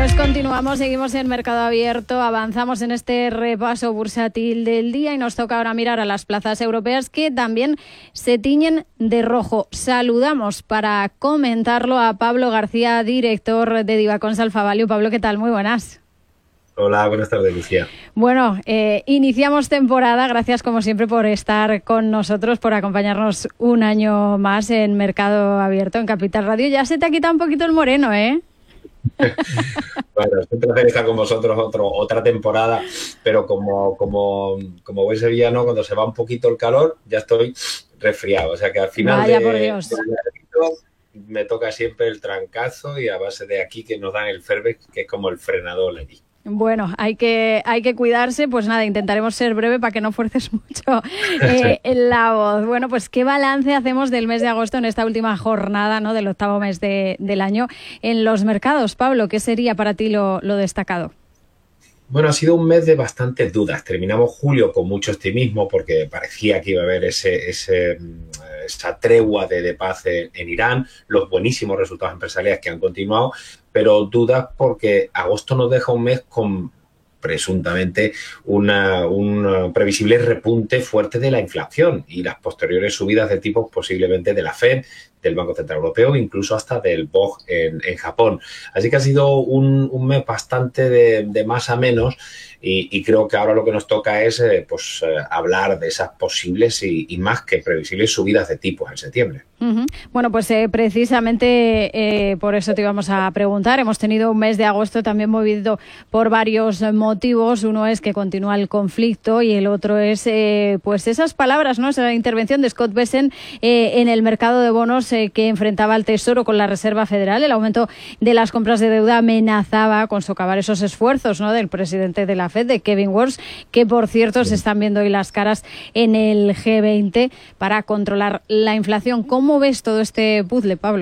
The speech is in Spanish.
Pues continuamos, seguimos en Mercado Abierto, avanzamos en este repaso bursátil del día y nos toca ahora mirar a las plazas europeas que también se tiñen de rojo. Saludamos para comentarlo a Pablo García, director de Divacons Alfa Value. Pablo, ¿qué tal? Muy buenas. Hola, buenas tardes, Lucía. Bueno, iniciamos temporada. Gracias, como siempre, por estar con nosotros, por acompañarnos un año más en Mercado Abierto, en Capital Radio. Ya se te ha quitado un poquito el moreno, ¿eh? Bueno, es un placer estar con vosotros otra temporada, pero como buen sevillano, cuando se va un poquito el calor, ya estoy resfriado. O sea que al final Vaya, por Dios. Me toca siempre el trancazo y a base de aquí que nos dan el Ferbex, que es como el frenador allí. Bueno, hay que cuidarse. Pues nada, intentaremos ser breve para que no fuerces mucho la voz. Bueno, pues ¿qué balance hacemos del mes de agosto en esta última jornada, ¿no?, del octavo mes del año en los mercados? Pablo, ¿qué sería para ti lo destacado? Bueno, ha sido un mes de bastantes dudas. Terminamos julio con mucho optimismo porque parecía que iba a haber esa tregua de paz en Irán, los buenísimos resultados empresariales que han continuado, pero dudas porque agosto nos deja un mes con presuntamente un previsible repunte fuerte de la inflación y las posteriores subidas de tipos posiblemente de la Fed, del Banco Central Europeo, incluso hasta del BOJ en Japón. Así que ha sido un mes bastante de más a menos y creo que ahora lo que nos toca es hablar de esas posibles y más que previsibles subidas de tipos en septiembre. Uh-huh. Bueno, pues precisamente por eso te íbamos a preguntar. Hemos tenido un mes de agosto también movido por varios motivos. Uno es que continúa el conflicto y el otro es pues esas palabras, ¿no?, esa intervención de Scott Bessent en el mercado de bonos que enfrentaba al Tesoro con la Reserva Federal. El aumento de las compras de deuda amenazaba con socavar esos esfuerzos, ¿no?, del presidente de la Fed, de Kevin Warsh, que por cierto se están viendo hoy las caras en el G20 para controlar la inflación. ¿Cómo ves todo este puzzle, Pablo?